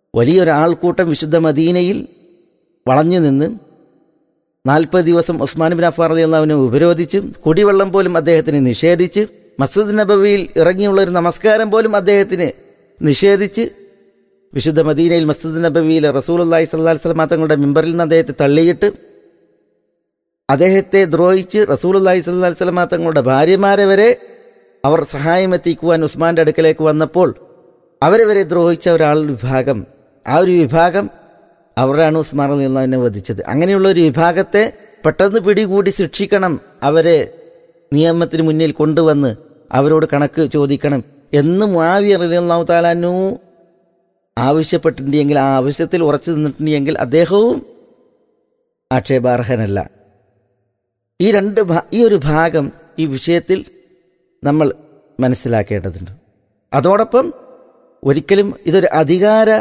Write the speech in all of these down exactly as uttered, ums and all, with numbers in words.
വലിയൊരാൾക്കൂട്ടം വിശുദ്ധ മദീനയിൽ വളഞ്ഞു നിന്ന് നാൽപ്പത് ദിവസം ഉസ്മാൻ ബിൻ അഫ്ഫാൻ റളിയല്ലാഹു അൻഹു ഉപരോധിച്ച് കുടിവെള്ളം പോലും അദ്ദേഹത്തിന് നിഷേധിച്ച് മസ്ജിദ് നബവിയിൽ ഇറങ്ങിയുള്ള ഒരു നമസ്കാരം പോലും അദ്ദേഹത്തിന് നിഷേധിച്ച് വിശുദ്ധ മദീനയിൽ മസ്ജിദ് നബവിയിൽ റസൂലുള്ളാഹി സ്വല്ലല്ലാഹു അലൈഹി വസല്ലം തങ്ങളുടെ മിമ്പറിൽ നിന്ന് അദ്ദേഹത്തെ തള്ളിയിട്ട് അദ്ദേഹത്തെ ദ്രോഹിച്ച് റസൂലുള്ളാഹി സ്വല്ലല്ലാഹു അലൈഹി വസല്ലം തങ്ങളുടെ ഭാര്യമാരെ വരെ അവർ സഹായം എത്തിക്കുവാൻ ഉസ്മാന്റെ അടുക്കലേക്ക് വന്നപ്പോൾ അവരെ വരെ ദ്രോഹിച്ച ഒരാൾ വിഭാഗം, ആ ഒരു വിഭാഗം അവരാണ് ഉസ്മാൻ റളിയല്ലാഹു അൻഹു വധിച്ചത്. അങ്ങനെയുള്ള ഒരു വിഭാഗത്തെ പെട്ടെന്ന് പിടികൂടി ശിക്ഷിക്കണം, അവരെ നിയമത്തിന് മുന്നിൽ കൊണ്ടുവന്ന് അവരോട് കണക്ക് ചോദിക്കണം എന്ന് മുആവിയ റളിയല്ലാഹു തആല അൻഹു ആവശ്യപ്പെട്ടിട്ടുണ്ടെങ്കിൽ, ആ ആവശ്യത്തിൽ ഉറച്ചു നിന്നിട്ടുണ്ടെങ്കിൽ അദ്ദേഹവും ആക്ഷേപാർഹനല്ല. ഈ രണ്ട് ഈ ഒരു ഭാഗം ഈ വിഷയത്തിൽ നമ്മൾ മനസ്സിലാക്കേണ്ടതുണ്ട്. അതോടൊപ്പം ഒരിക്കലും ഇതൊരു അധികാര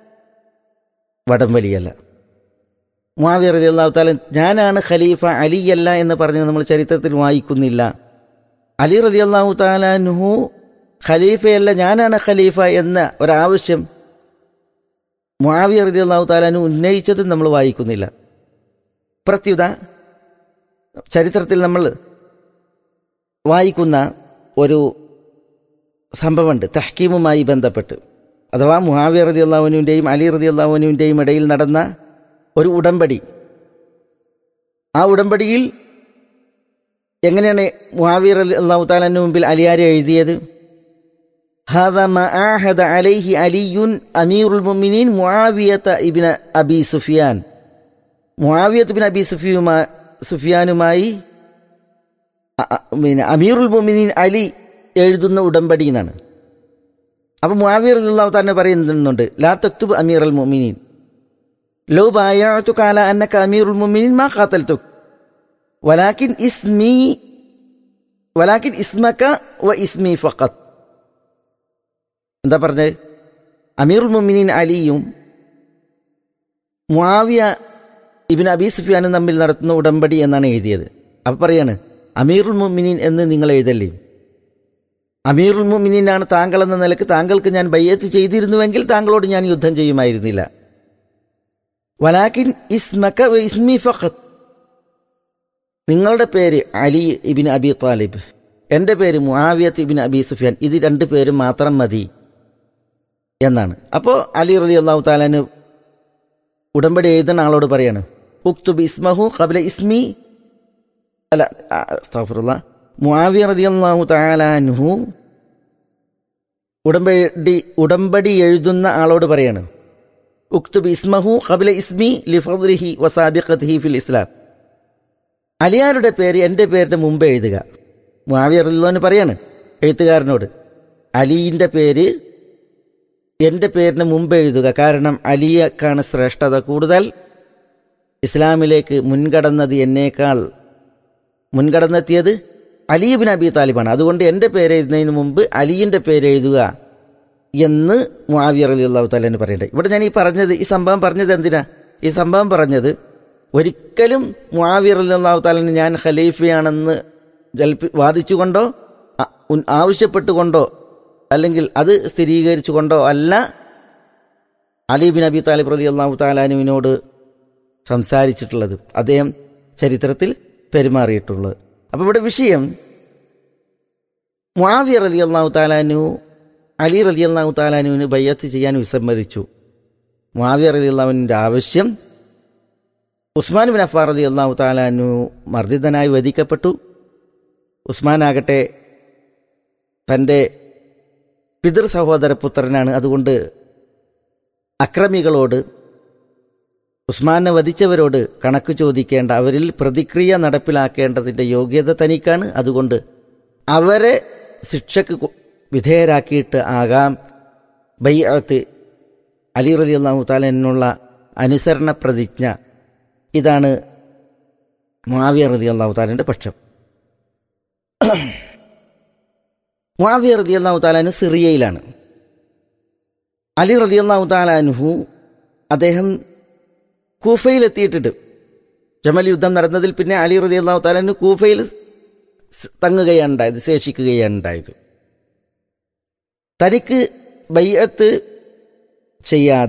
വടംവലിയല്ല. മുആവിയ റളിയല്ലാഹു തആല ഞാനാണ് ഖലീഫ, അലിയല്ല എന്ന് പറഞ്ഞ് നമ്മൾ ചരിത്രത്തിൽ വായിക്കുന്നില്ല. അലി റളിയല്ലാഹു തആല അൻഹു ഖലീഫയല്ല, ഞാനാണ് ഖലീഫ എന്ന ഒരാവശ്യം മുആവിയ റളിയല്ലാഹു തആല അൻഹു ഉന്നയിച്ചതും നമ്മൾ വായിക്കുന്നില്ല. പ്രത്യുത ചരിത്രത്തിൽ നമ്മൾ വായിക്കുന്ന ഒരു സംഭവമുണ്ട് തഹ്കീമുമായി ബന്ധപ്പെട്ട്, അഥവാ മുആവിയ റളിയല്ലാഹു അൻഹുവിൻ്റെയും അലി റളിയല്ലാഹു അൻഹുവിൻ്റെയും ഇടയിൽ നടന്ന ഒരു ഉടമ്പടി. ആ ഉടമ്പടിയിൽ എങ്ങനെയാണ് മുആവിയ റളിയല്ലാഹു തആല അൻഹു മുമ്പിൽ അലിയാരെ എഴുതിയത്? ഹാദാ മാ ആഹദ അലൈഹി അലിയുൻ അമീറുൽ മുഅ്മിനീൻ മുആവിയത ഇബ്ന അബി സുഫിയാൻ. മുആവിയത ഇബ്ന അബി സുഫിയാനുമായി പിന്നെ അമീറുൽ മുഅ്മിനീൻ അലി എഴുതുന്ന ഉടമ്പടി എന്നാണ്. അപ്പം മുആവിയ റളിയല്ലാഹു തആല പറയുന്നുണ്ട്, ലാ തക്തുബ് അമീറുൽ മുഅ്മിനീൻ ലൗ ബായഅതുക അലാ അന്നക അമീറുൽ മുഅ്മിനീൻ മാ ഖാതൽതുക വലാകിൻ ഇസ്മി വലാകിൻ ഇസ്മക വ ഇസ്മി ഫഖത്ത്. എന്താ പറഞ്ഞത്? അമീറുൽ മുഅ്മിനീൻ അലിയും മുആവിയ ഇബ്നു അബീ സുഫിയാനും തമ്മിൽ നടത്തുന്ന ഉടമ്പടി എന്നാണ് എഴുതിയത്. അപ്പം പറയാണ്, അമീറുൽ മുഅ്മിനീൻ എന്ന് നിങ്ങൾ എഴുതല്ലേ, അമീറുൽ മുഅ്മിനീനാണ് താങ്കൾ എന്ന നിലക്ക് താങ്കൾക്ക് ഞാൻ ബയ്യത്ത് ചെയ്തിരുന്നുവെങ്കിൽ താങ്കളോട് ഞാൻ യുദ്ധം ചെയ്യുമായിരുന്നില്ല. വലാകിൻ ഇസ്മക വ ഇസ്മി ഫഖത്ത്, നിങ്ങളുടെ പേര് അലി ഇബ്നു അബി താലിബ്, എൻ്റെ പേര് മുആവിയത്ത് ഇബ്നു അബി സുഫിയാൻ, ഇത് രണ്ട് പേരും മാത്രം മതി എന്നാണ്. അപ്പോൾ അലി റളിയല്ലാഹു തആല അൻഹു ഉടമ്പടി എഴുതുന്ന ആളോട് പറയാണ്, ഉക്തുബ് ഇസ്മഹു ഖബ്ല ഇസ്മി, അല്ല അസ്തഗ്ഫിറുല്ലാഹ്, മുആവിയ റളിയല്ലാഹു തആല അൻഹു ഉടമ്പടി ഉടമ്പടി എഴുതുന്ന ആളോട് പറയാണ്, ഉക്തുബ് ഇസ്മഹു ഖബ്ല ഇസ്മി ലിഫദ്ലിഹി വസാബിഖതിഹി ഫിൽ ഇസ്ലാം, അലിയാരുടെ പേര് എൻ്റെ പേരിൻ്റെ മുമ്പ് എഴുതുക. മുആവിയ റളിയല്ലാഹു അൻഹു പറയാണ് എഴുത്തുകാരനോട്, അലിയുടെ പേര് എൻ്റെ പേരിന് മുമ്പ് എഴുതുക, കാരണം അലിയേക്കാണ് ശ്രേഷ്ഠത കൂടുതൽ, ഇസ്ലാമിലേക്ക് മുൻകടന്നത് എന്നേക്കാൾ മുൻകടന്നെത്തിയത് അലി ഇബ്നു അബി താലിബാണ്, അതുകൊണ്ട് എൻ്റെ പേര് എഴുതുന്നതിന് മുമ്പ് അലിയിൻ്റെ പേര് എഴുതുക എന്ന് മുആവിയ റളിയല്ലാഹു തആല അൻഹു പറയണ്ടേ. ഇവിടെ ഞാൻ ഈ പറഞ്ഞത് ഈ സംഭവം പറഞ്ഞത് എന്തിനാ? ഈ സംഭവം പറഞ്ഞത് ഒരിക്കലും മുആവിയ റളിയല്ലാഹു തആല അൻഹു ഞാൻ ഖലീഫയാണെന്ന് വാദിച്ചുകൊണ്ടോ ആവശ്യപ്പെട്ടുകൊണ്ടോ അല്ലെങ്കിൽ അത് സ്ഥിരീകരിച്ചുകൊണ്ടോ അല്ല അലി ഇബ്നു അബി താലിബ് റളിയല്ലാഹു തആല അൻഹുവിനോട് സംസാരിച്ചിട്ടുള്ളത്, അദ്ദേഹം ചരിത്രത്തിൽ പെരുമാറിയിട്ടുള്ളത്. അപ്പോൾ ഇവിടെ വിഷയം മുആവിയ റളിയല്ലാഹു തആല അൻഹു അലി റളിയല്ലാഹു തആല അൻഹുവിന് ബയ്യത്ത് ചെയ്യാൻ വിസമ്മതിച്ചു. മുആവിയ റളിയല്ലാഹു അൻഹുവിൻ്റെ ആവശ്യം, ഉസ്മാൻ ബിൻ അഫ്ഫാൻ റളിയല്ലാഹു തആല അൻഹു മർദ്ദിതനായി വധിക്കപ്പെട്ടു. ഉസ്മാനാകട്ടെ തൻ്റെ പിതൃ സഹോദര പുത്രനാണ്, അതുകൊണ്ട് അക്രമികളോട്, ഉസ്മാനെ വധിച്ചവരോട് കണക്ക് ചോദിക്കേണ്ട, അവരിൽ പ്രതിക്രിയ നടപ്പിലാക്കേണ്ടതിൻ്റെ യോഗ്യത തനിക്കാണ്, അതുകൊണ്ട് അവരെ ശിക്ഷക്ക് വിധേയരാക്കിയിട്ട് ആകാം ബൈഅത്ത് അലി റളിയല്ലാഹു തആല എന്നുള്ള അനുസരണ പ്രതിജ്ഞ. ഇതാണ് മുആവിയ റളിയല്ലാഹു തആലയുടെ പക്ഷം. മുആവിയ റളിയല്ലാഹു തആല അൻഹു സിറിയയിലാണ്. അലി റളിയല്ലാഹു തആല അൻഹു അദ്ദേഹം കൂഫയിലെത്തിയിട്ടുണ്ട്. ജമൽ യുദ്ധം നടന്നതിൽ പിന്നെ അലി റളിയല്ലാഹു തആല അൻഹു കൂഫയിൽ തങ്ങുകയാണ് ഉണ്ടായത്, ശേഷിക്കുകയാണ് ഉണ്ടായത്. തനിക്ക് ബൈഅത്ത് ചെയ്യാതെ